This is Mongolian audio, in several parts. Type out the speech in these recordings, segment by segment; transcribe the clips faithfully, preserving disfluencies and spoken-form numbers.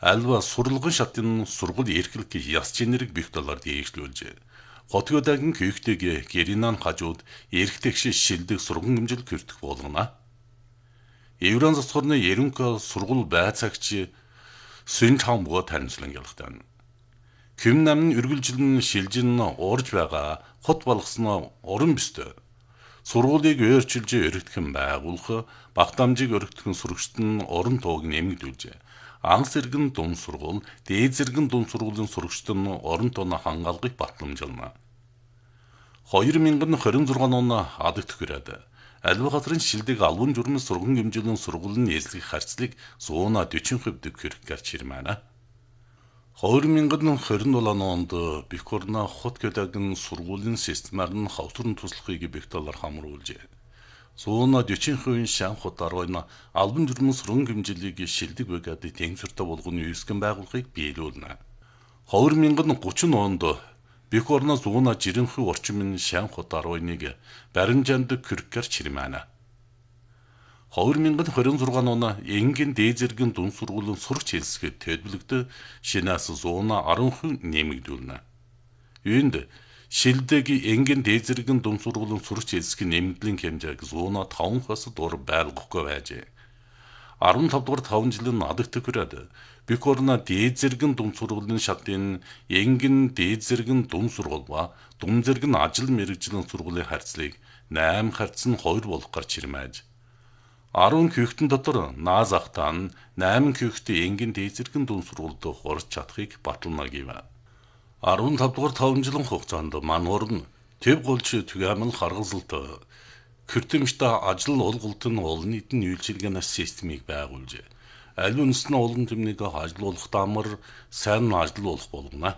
Альва сурлагын шатын сургууль эрхлэх яс чинэрэг бих талаар дээшлүүлжээ. Хотгодагийн күйхтэйг гэринан хажууд эрхтэгш шилдэг сурган хэмжил кэрдэх болгоно. Еврон засгорны ерөнхий сургууль байцаагч Сүн Чамбо таримслан ялгтан. Күм намын үргэлжлэн шилжин уурж байгаа хот болгосноо орон бистэй. Сургуулийг өөрчилж өргөдгөн байгуулах, багтамжийг өргөдгөн сурагчид нь орон тууг нэмэгдүүлжээ. Анх зэрэгэн дунд сургууль, дээд зэрэгэн дунд сургуулийн сурагчид нь орон тооны хангаалгыг батламжуулна. хоёр мянган хорин зургаан он адагт хүрээд альва газрын шилдэг албан журмын сурган хэмжээний сургуулийн эзлэх харьцлыг сууна дөрвөн хувьд хүрэх гарч ирмэна. хоёр мянган хорин онд Бикорна Хотгодагийн сургуулийн системаар нь хавтурн туслахыг бих талаар хамруулжээ. Сууна дөрвөн хувийн шан хот арвайна албан журмын сурган хэмжээлийг шилдэг бригадын тэнцвэртэй болгоны үйлсгэн байгуулахыг биелүүлнэ. хоёр мянган гурван онд Бикорна сууна жирэнхүү орчмын шан хот арвайныг баримжаанд кürkээр чирмэна. хоёр мянган хорин зургаан он энгийн дээд зэргийн дунд сургуулийн сурагч хэлсгэд төлөвлөгдө шинээс сууна арван хувь нэмэгдүүлнэ. Үүнд шилдэг энгийн дээд зэргийн дунд сургуулийн сурагч хэлсгийн нэмэгдлийн хэмжээг сууна таван хувиас дор байлгахгүй байжээ. арван тав дугаар таван жилийн адагт хүрээд Бикорна дээд зэргийн дунд сургуулийн шатын энгийн дээд зэргийн дунд сургууль ба дунд зэргийн ажил мэргэжлийн сургуулийн харьцлыг восемь харьц нь хоёр болох гарч ирмэж. арван күйхтэн дотор нааз ахтаа нь восемь күйхтэй энгийн дээд зэргийн дунд сургуульд хурж чадахыг батална гэв. арван тав дугаар таван жилийн хугацаанд мануур нь төв голч түгээмэл харгалзалт Кürtэмжтэй ажил олголт нь олон нийтийн үйлчилгээний системийг байгуулжээ. Аль үндэстэн олон түмнийг ажилуулах дамар сайн ажилуулах болгоно.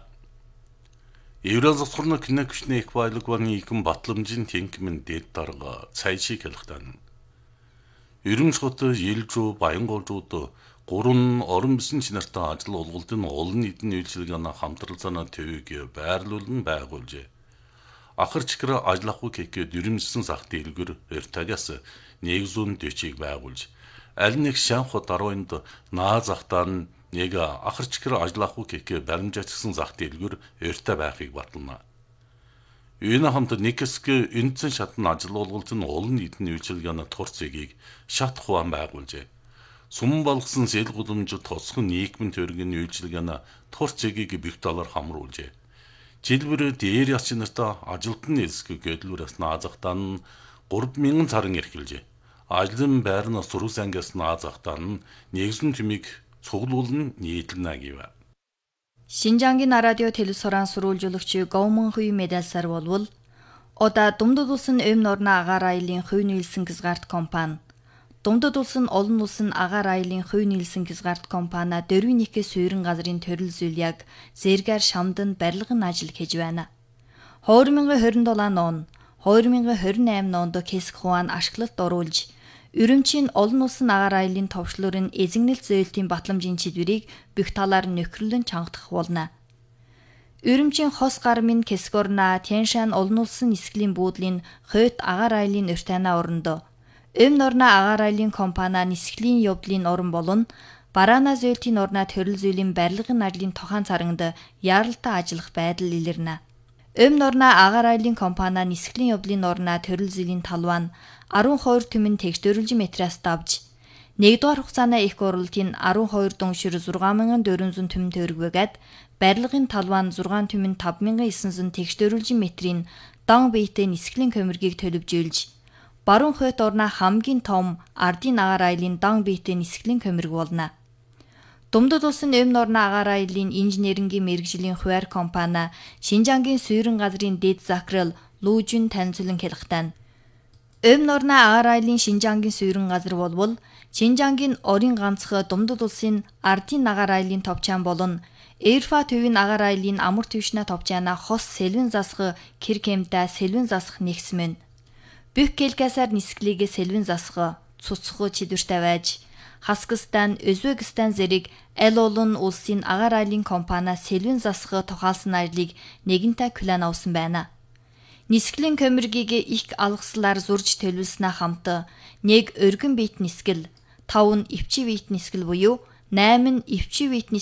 Еврон засгорны кинекшний их байлгваны ikэн батламжийн тэнкмэн дэд дарга цайшиг хэлхтэн. Ерөнхийд Елжүү Баянгуулжууд гурван орон бисэн чинартай ажил олголтын олон нийтийн үйлчилгээний хамтралцааны төвийг байрлуулан байгуулжээ. Ахар чигэр ажиллахгүй гэхэд дөрвөн сах дэлгэр эртагаас нэг зуун дэчийг байгуулж аль нэг шан хот арвайнд нааз ахтаа нь нэг ахар чигэр ажиллахгүй гэхэд баримжаачсан зах дэлгэр эртэ байхыг батална. Энэ хамт Никск үндсэн шатны ажил олголтын олон нийтийн үйлчилгээний тур цэгийг шат хуан байгуулжээ. Сум болгосон сэл гудамж тосхон нийгмийн төргийн үйлчилгээний тур цэгийг бих талаар хамруулжээ. Жилбэр дээр яс чинартай ажилтны эсгэг гэдлүүрээс наазахтаа нь гурван мянган царин эрхэлжээ. Ажлын байрны сургууль ангиас наазахтаа нь нэгэн тэмийг цуглуулна нийтлэнэ гэв. Шинжангийн радио телевизоран сурвалжуулагч Говмон Хуй медальсар болвол ода Думдад улсын Өмнө орны агаар аялын хувь нийлсэн хязгаарт компани Думдад улсын олон улсын агаар аялын хувь нийлсэн хязгаарт компани дөрвөн нэгэн суурин газрын төрөл зүйл яг зэргээр шамданд барилгын ажил хийж байна. хоёр мянган хорин долоо он, хоёр мянган хорин восемь онд Кэск хуан ашиглалт оруулж, Үрүмчийн олон улсын агаар аялын товчлуурын эзэгнэл зөөлтийн батламжийн чиглэлийг бүх талаар нөхөрлөн чангадах болно. Үрүмчийн хос гармын Кэскорна Тяншан олон улсын нисгэлийн буудлын хойд агаар аялын уртайна орондоо Өмнө орны агаар аялын компани нисгэлийн явдлын орон болон Бараана зөөлтийн орны төрөл зүйлийн барилгын ажлын тохаан царангад яаралтай ажиллах байдал илэрнэ. Өмнө орны агаар аялын компани нисгэлийн явдлын орны төрөл зүйлийн талваа нь арван хоёр түмэн тэгш дөрвөлжин метраас давж, нэгдүгээр хугацааны их оролтын арван хоёр дуншир зургаан мянган дөрвөн зуун түмэн төгрөгөөд барилгын талваа нь зургаан түмэн таван мянган есөн зуун тэгш дөрвөлжин метрийн дан биетэй нисгэлийн көмөргийг төлөвжүүлж, баруун хойд орны хамгийн том ардын агаар аялын дан биетэй нисгэлийн көмөрг болно. Думдад улсын Өмнө орны агаар аялын инженерингийн мэргэжлийн хуваар компани Шинжангийн суурин газрын дэд захирал Лүүжин танилцуулан хэлэхдээ Өмнө орны агаар аялын Шинжангийн суурин газар болвол Шинжангийн орын ганцх Думдад улсын ардын агаар аялын товчаан болон Эрфа төвийн агаар аялын амар төвшнө товчаана хос сэлвэн засах киркемда сэлвэн засах нэгсмэн. Бүх гэлгасаар нисгэлийг сэлвэн засах цуцх чидвэртэй байж, Хаскстан, Өзбекстан зэрэг аль олон улсын агаар аялын компани сэлвэн засах тухайлсан ажлыг нэгэнтээ план авсан байна. Нисгэлийн көмөргийг их алгаслаар зурж төлөвлөснө хамт нэг өргөн биет нисгэл, таван өвчи биет нисгэл буюу восемь өвчи биет